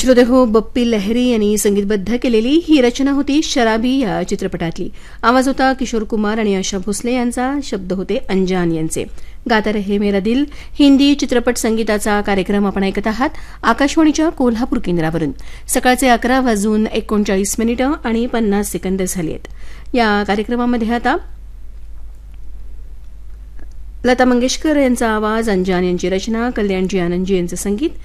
श्रोतेहो, बप्पी लहरी यांनी संगीतबद्ध केलेली ही रचना होती शराबी या चित्रपटातली. आवाज होता किशोर कुमार आणि आशा भोसले यांचा, शब्द होते अंजान यांचे. गाता रहे मेरा दिल हिंदी चित्रपट संगीताचा कार्यक्रम आपण ऐकत आहात आकाशवाणीच्या कोल्हापूर केंद्रावरून. सकाळचे 11:39 आणि 50 सेकंद झाली आहेत. या कार्यक्रमामध्ये आता लता मंगेशकर यांचा आवाज, अंजान यांची रचना, कल्याणजी आनंदजी यांचं संगीत.